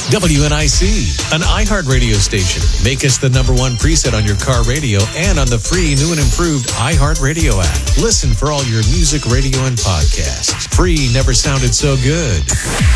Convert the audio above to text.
WNIC, an iHeartRadio station. Make us the #1 preset on your car radio and on the free new and improved iHeartRadio app. Listen for all your music, radio, and podcasts. Free never sounded so good.